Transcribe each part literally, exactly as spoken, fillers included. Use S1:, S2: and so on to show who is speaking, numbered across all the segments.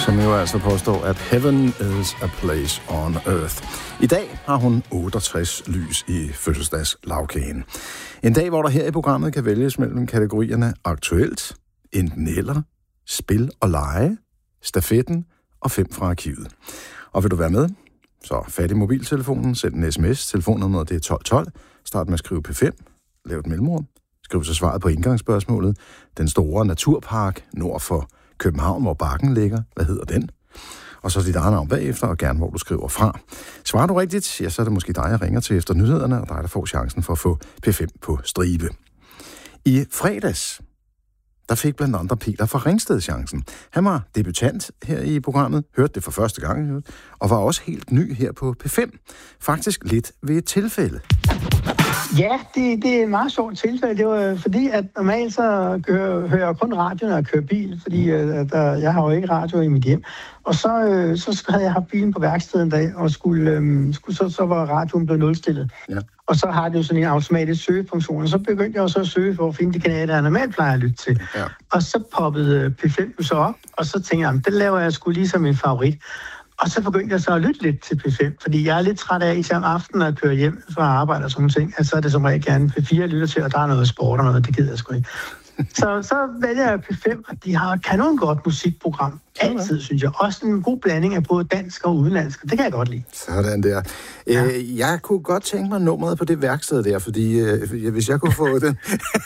S1: Som jo altså påstår, at heaven is a place on earth. I dag har hun otteogtres lys i fødselsdagslagkagen. En dag, hvor der her i programmet kan vælges mellem kategorierne aktuelt, enten eller, spil og lege, stafetten og fem fra arkivet. Og vil du være med? Så fat i mobiltelefonen, send en sms, telefonnummeret det er tolv tolv, start med at skrive P fem, lav et mellemrum, skriv så svaret på indgangsspørgsmålet, den store naturpark nord for København, hvor Bakken ligger, hvad hedder den? Og så dit eget navn bagefter, og gerne hvor du skriver fra. Svarer du rigtigt, ja, så er det måske dig, jeg ringer til efter nyhederne, og dig, der får chancen for at få P fem på stribe. I fredags, der fik blandt andre Peter fra Ringsted chancen. Han var debutant her i programmet, hørte det for første gang, og var også helt ny her på P fem. Faktisk lidt ved et tilfælde.
S2: Ja, det, det er et meget sjovt tilfælde. Det var fordi, at normalt så kører, hører jeg kun radio, når jeg kører bil, fordi at, der, jeg har jo ikke radio i mit hjem. Og så, øh, så havde jeg haft bilen på værkstedet en dag, og skulle, øh, skulle, så, så var radioen blevet nulstillet. Ja. Og så har det jo sådan en automatisk søgefunktion, og så begyndte jeg også at søge for at finde de kanaler, jeg normalt plejer at lytte til. Ja. Og så poppede P fem så op, og så tænkte jeg, den laver jeg sgu lige som en favorit. Og så begyndte jeg så at lytte lidt til P fem, fordi jeg er lidt træt af, især om aftenen at køre hjem fra arbejde og sådan ting. Altså så er det som regel gerne P fire lytter til, og der er noget sport og noget, det gider jeg sgu ikke. Så, så vælger jeg P fem, og de har kanon godt musikprogram. Altid, synes jeg. Også en god blanding af både dansk og udenlandsk. Det kan jeg godt lide.
S1: Sådan der. Ja. Øh, jeg kunne godt tænke mig nummeret på det værksted der, fordi øh, hvis jeg kunne få den,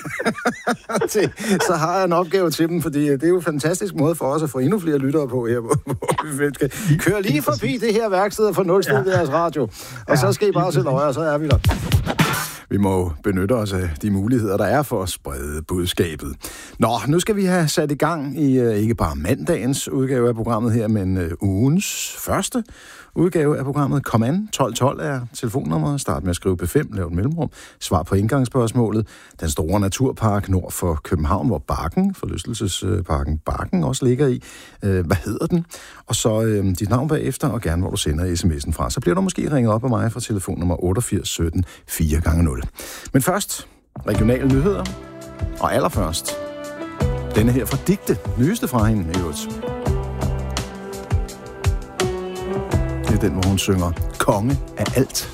S1: til, så har jeg en opgave til dem, fordi det er jo en fantastisk måde for os at få endnu flere lyttere på her, hvor vi skal køre lige forbi det her værksted og få nulstillet ja. deres radio. Og ja. så skal I bare sætte øje, og så er vi der. Vi må benytte os af de muligheder, der er for at sprede budskabet. Nå, nu skal vi have sat i gang i uh, ikke bare mandagens udgave af programmet her, men uh, ugens første udgave af programmet. Kom an, tolv tolv er telefonnummeret. Start med at skrive P fem, lav et mellemrum. Svar på indgangsspørgsmålet. Den store naturpark nord for København, hvor Bakken, forlystelsesparken Bakken også ligger i. Uh, hvad hedder den? Og så uh, dit navn bagefter, og gerne hvor du sender sms'en fra. Så bliver du måske ringet op af mig fra telefonnummer otteogfirs sytten fire gange nul. Men først, regionale nyheder. Og allerførst, denne her fra Digte, nyeste fra hende i øvrigt. Det er den, hvor hun synger konge af alt.